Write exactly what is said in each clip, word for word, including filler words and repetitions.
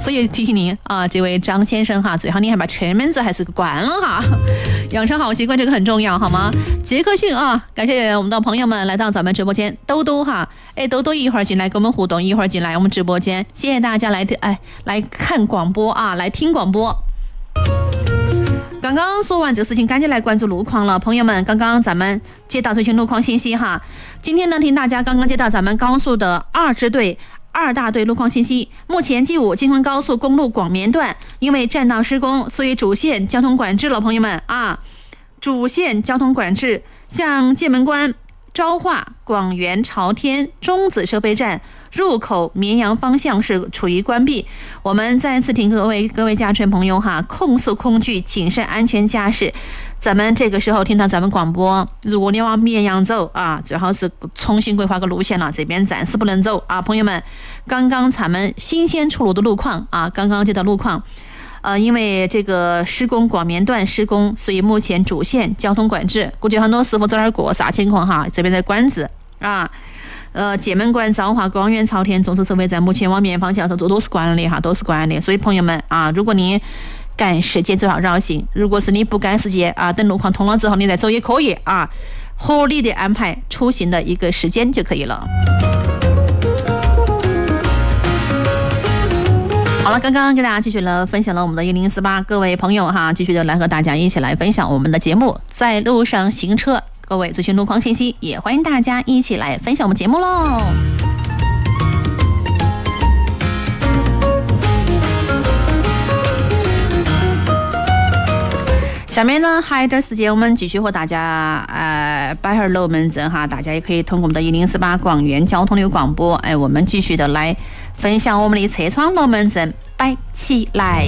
所以提醒您啊，这位张先生哈，最好你还把车门子还是关了哈，养成好习惯这个很重要，好吗？杰克逊啊，感谢我们的朋友们来到咱们直播间，兜兜哈，哎，兜兜一会儿进来跟我们互动，一会儿进来我们直播间，谢谢大家来哎来看广播啊，来听广播。刚刚说完这个事情，赶紧来关注路况了，朋友们。刚刚咱们接到最新路况信息哈，今天呢，听大家刚刚接到咱们高速的二支队。二大队路况信息，目前 G 五京昆高速公路广绵段因为占道施工，所以主线交通管制了，朋友们啊，主线交通管制，像界门关、昭化、广元、朝天、中子收费站入口绵阳方向是处于关闭。我们再次提各位各位驾乘朋友哈，控速控距，谨慎安全驾驶。咱们这个时候听到咱们广播，如果你往绵阳走啊，最好是重新规划个路线了，这边暂时不能走啊，朋友们。刚刚咱们新鲜出炉的路况啊，刚刚接到路况，呃，因为这个施工广绵段施工，所以目前主线交通管制。估计很多师傅在那儿过啥情况哈？这边在管制啊。呃，界门关、昭化、广元、朝天、中子收费站，目前往绵阳方向都都是关的哈，都是关的。所以朋友们啊，如果你赶时间最好绕行，如果是你不赶时间啊，等路况通了之后你再走也可以啊，合理的安排出行的一个时间就可以了。好了，刚刚给大家继续了分享了我们的一零四八，各位朋友哈，继续的来和大家一起来分享我们的节目，在路上行车，各位最新路况信息，也欢迎大家一起来分享我们节目喽。下面呢还有点时间，我们继续和大家呃摆下龙门阵哈，大家也可以通过我们的一零四八广元交通的广播，哎，我们继续的来分享我们的车窗龙门阵，摆起来。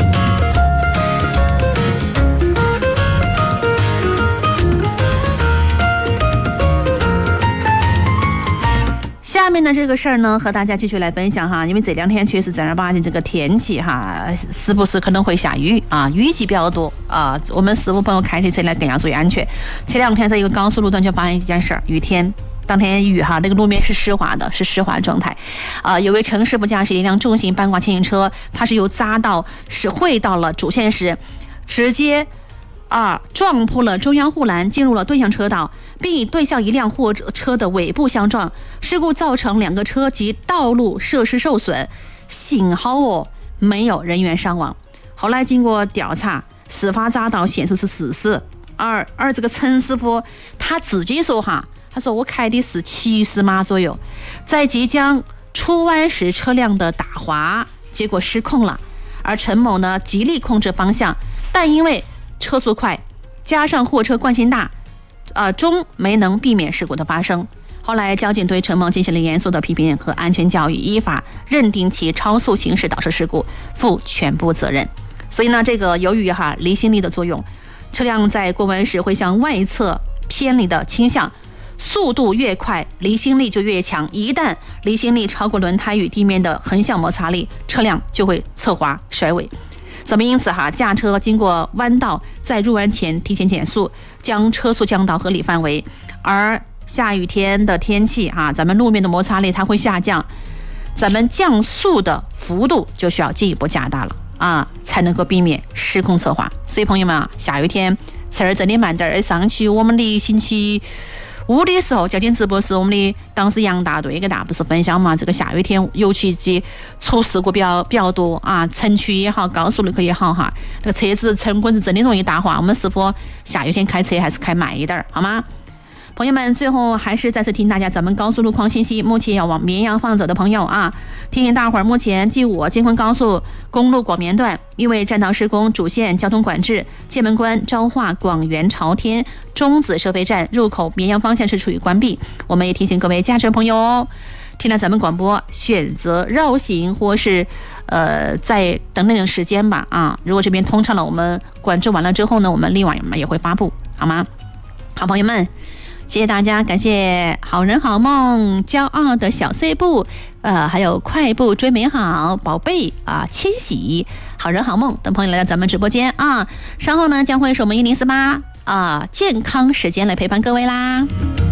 下面的这个事儿呢，和大家继续来分享哈，因为这两天确实正儿八经这个天气哈，时不时可能会下雨啊，雨季比较多啊，我们师傅朋友开起车来更要注意安全。前两天在一个高速路段就发生一件事儿，雨天。当天雨哈，那个路面是湿滑的，是湿滑状态，啊，有位陈师傅驾驶一辆重型半挂牵引车，它是由匝道是汇到了主线时，直接啊撞破了中央护栏，进入了对向车道，并与对向一辆货车的尾部相撞，事故造成两个车及道路设施受损，幸好哦没有人员伤亡。后来经过调查，事发匝道显示是事实，而而这个陈师傅他自己说哈。他说我开的是七十码左右，在即将出弯时车辆的打滑，结果失控了。而陈某呢极力控制方向，但因为车速快，加上货车惯性大，呃，终没能避免事故的发生。后来交警对陈某进行了严肃的批评和安全教育，依法认定其超速行驶导致事故，负全部责任。所以呢，这个由于哈离心力的作用，车辆在过弯时会向外侧偏离的倾向。速度越快，离心力就越强。一旦离心力超过轮胎与地面的横向摩擦力，车辆就会侧滑甩尾。咱们因此哈，驾车经过弯道，在入弯前提前减速，将车速降到合理范围。而下雨天的天气啊，咱们路面的摩擦力它会下降，咱们降速的幅度就需要进一步加大了啊，才能够避免失控侧滑。所以朋友们啊，下雨天车儿真的慢点儿。上期我们的星期五的时候，交警直播室，我们的当时杨大队给大家不是分享嘛？这个下雨天，尤其是出事故比较比较多啊，城区也好，高速路口也好哈，那个车子车滚子真的容易打滑。我们师傅下雨天开车还是开慢一点，好吗？朋友们，最后还是再次提醒大家，咱们高速路况信息，目前要往绵阳方走的朋友啊，提醒大伙儿，目前 G 五京昆高速公路广绵段因为占道施工，主线交通管制，界门关、昭化、广元、朝天、中子收费站入口绵阳方向是处于关闭。我们也提醒各位驾车朋友哦，听了咱们广播，选择绕行或是呃再等等时间吧啊，如果这边通畅了，我们管制完了之后呢，我们另外也会发布，好吗？好，朋友们。谢谢大家，感谢好人好梦、骄傲的小碎步，呃，还有快步追美好、宝贝啊、千玺、好人好梦等朋友来到咱们直播间啊。稍后呢，将会是我们一零四八啊健康时间来陪伴各位啦。